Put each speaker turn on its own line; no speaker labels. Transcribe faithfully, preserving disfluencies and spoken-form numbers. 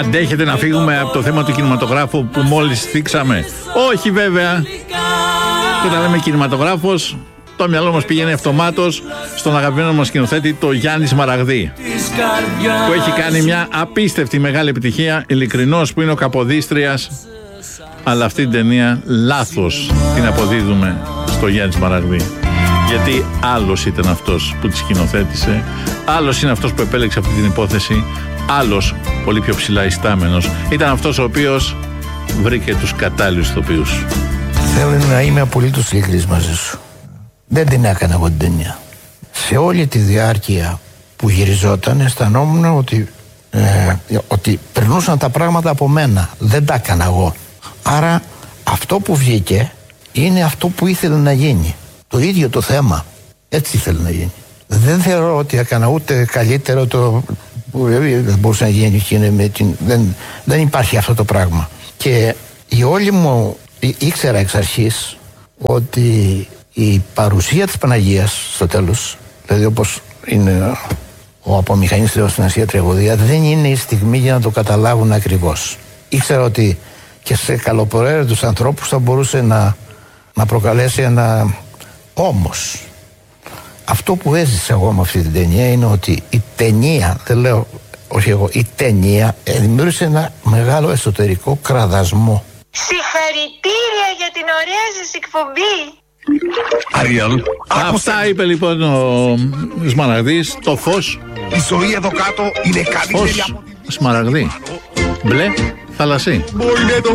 Αντέχετε να φύγουμε από το θέμα του κινηματογράφου που μόλις θίξαμε? Όχι βέβαια. Και όταν λέμε κινηματογράφος, το μυαλό μας πηγαίνει αυτομάτως στον αγαπημένο μας σκηνοθέτη, το Γιάννη Σμαραγδί, που έχει κάνει μια απίστευτη μεγάλη επιτυχία, Ειλικρινός, που είναι ο Καποδίστριας. Αλλά αυτή την ταινία λάθος την αποδίδουμε στο Γιάννη Σμαραγδί, γιατί άλλος ήταν αυτός που τη σκηνοθέτησε, άλλος είναι αυτός που επέλεξε αυτή την υπόθεση, άλλος πολύ πιο ψηλά ιστάμενος ήταν αυτός ο οποίος βρήκε τους κατάλληλους ηθοποιούς.
Θέλω να είμαι απολύτως ειλικρινής μαζί σου. Δεν την έκανα εγώ την ταινία. Σε όλη τη διάρκεια που γυριζόταν αισθανόμουν ότι, ε, ότι περνούσαν τα πράγματα από μένα. Δεν τα έκανα εγώ. Άρα αυτό που βγήκε είναι αυτό που ήθελε να γίνει. Το ίδιο το θέμα. Έτσι ήθελε να γίνει. Δεν θεωρώ ότι έκανα ούτε καλύτερο το που δεν μπορούσε να γίνει με την... δεν, δεν υπάρχει αυτό το πράγμα. Και η όλη μου ήξερα εξ αρχής ότι η παρουσία της Παναγίας στο τέλος, δηλαδή όπως είναι ο απομηχανής Θεός στην Ασία Τραγωδία, δεν είναι η στιγμή για να το καταλάβουν ακριβώς. Ήξερα ότι και σε καλοπροαίρετους ανθρώπους θα μπορούσε να, να προκαλέσει ένα... Όμως αυτό που έζησα εγώ με αυτή την ταινία είναι ότι η ταινία, δεν λέω όχι εγώ, η ταινία δημιούργησε ένα μεγάλο εσωτερικό κραδασμό.
Συγχαρητήρια για την ωραία σας εκπομπή.
Αριέλ,
Αυτά είπε λοιπόν ο Σμαραγδής. Το φως.
Η ζωή εδώ κάτω είναι καλύτερη από...
Φως Σμαραγδί. Μπλε θαλασσί.